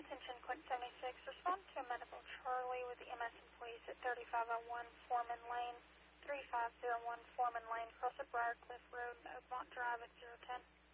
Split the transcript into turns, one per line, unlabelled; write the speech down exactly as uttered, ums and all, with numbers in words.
Attention, Quint seventy-six. Respond to a medical Charlie with the M S employees at thirty-five oh one Foreman Lane, thirty-five oh one Foreman Lane, across at Briarcliff Road and Oakmont Drive at zero ten.